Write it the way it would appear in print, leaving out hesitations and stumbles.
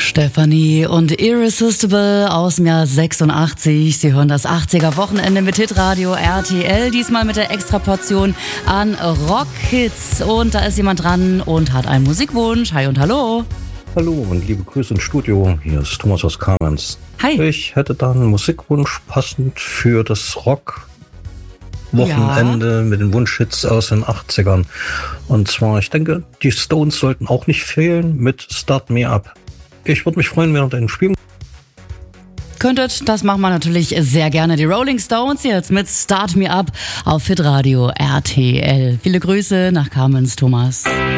Stefanie und Irresistible aus dem Jahr 86. Sie hören das 80er Wochenende mit Hitradio RTL. Diesmal mit der Extraportion an Rockhits. Und da ist jemand dran und hat einen Musikwunsch. Hi und hallo. Hallo und liebe Grüße ins Studio. Hier ist Thomas aus Kamenz. Hi. Ich hätte da einen Musikwunsch passend für das Rock-Wochenende mit den Wunschhits aus den 80ern. Und zwar, ich denke, die Stones sollten auch nicht fehlen mit Start Me Up. Ich würde mich freuen, wenn ihr den spielen könntet. Das machen wir natürlich sehr gerne. Die Rolling Stones jetzt mit Start Me Up auf Hitradio RTL. Viele Grüße nach Kamenz, Thomas.